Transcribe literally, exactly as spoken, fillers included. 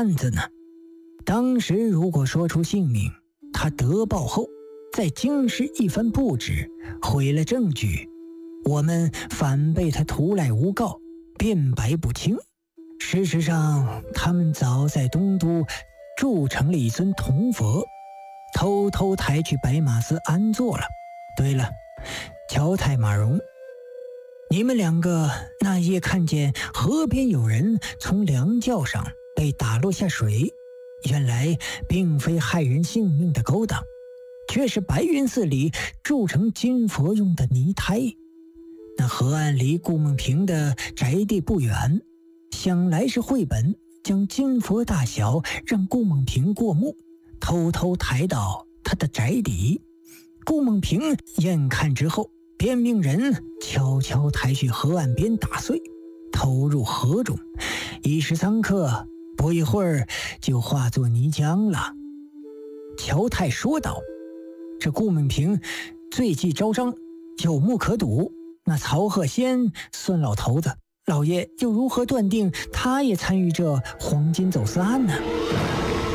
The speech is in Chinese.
案子呢。当时如果说出姓名，他得报后在京师一番布置，毁了证据，我们反被他徒来诬告，辩白不清。事实上，他们早在东都铸成了一尊铜佛，偷偷抬去白马寺安坐了。对了，乔太马荣，你们两个那夜看见河边有人从梁轿上被打落下水，原来并非害人性命的勾当，却是白云寺里铸成金佛用的泥胎。那河岸离顾梦平的宅地不远，想来是绘本将金佛大小让顾梦平过目，偷偷抬到他的宅邸。顾梦平眼看之后，便命人悄悄抬去河岸边打碎，投入河中，一时三刻，不一会儿就化作泥浆了。乔太说道：这顾梦平罪迹昭彰，有目可睹，那曹鹤仙孙老头子，老爷又如何断定他也参与这黄金走私案呢？